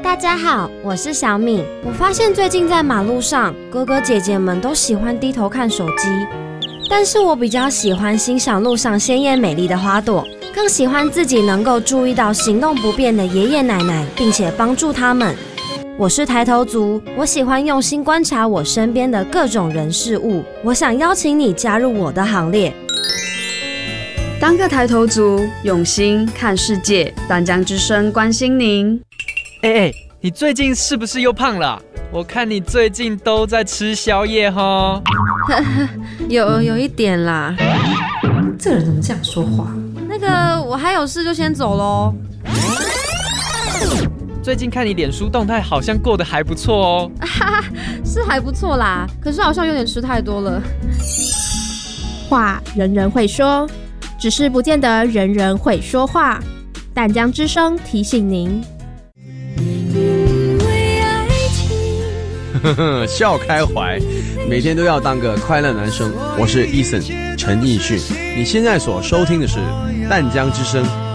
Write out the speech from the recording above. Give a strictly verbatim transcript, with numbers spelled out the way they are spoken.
大家好，我是小敏。我发现最近在马路上，哥哥姐姐们都喜欢低头看手机，但是我比较喜欢欣赏路上鲜艳美丽的花朵，更喜欢自己能够注意到行动不便的爷爷奶奶，并且帮助他们。我是抬头族，我喜欢用心观察我身边的各种人事物。我想邀请你加入我的行列。 当个抬头族，用心看世界。淡江之声关心您。 哎哎，你最近是不是又胖了？我看你最近都在吃宵夜齁。 有有一点啦。 这个人怎么这样说话？ 那个，我还有事就先走咯。 最近看你脸书动态，好像过得还不错哦。 是还不错啦，可是好像有点吃太多了。 话人人会说，只是不见得人人会说话。淡江之声提醒您。 笑开怀，每天都要当个快乐男生。我是 Eason 陈奕迅，你现在所收听的是淡江之声